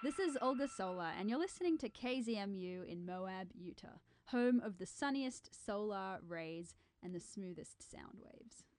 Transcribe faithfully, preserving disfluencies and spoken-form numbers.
This is Olga Solar, and you're listening to K Z M U in Moab, Utah, home of the sunniest solar rays and the smoothest sound waves.